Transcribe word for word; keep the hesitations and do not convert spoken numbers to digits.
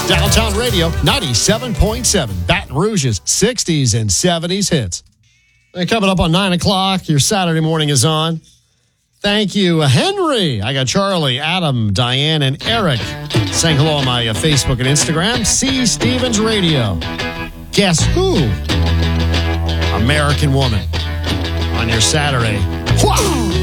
Downtown Radio, ninety-seven point seven. Baton Rouge's sixties and seventies hits. And coming up on nine o'clock, your Saturday morning is on. Thank you, Henry. I got Charlie, Adam, Diane, and Eric saying hello on my uh, Facebook and Instagram. C. Stevens Radio. Guess who? American Woman. On your Saturday. Wow.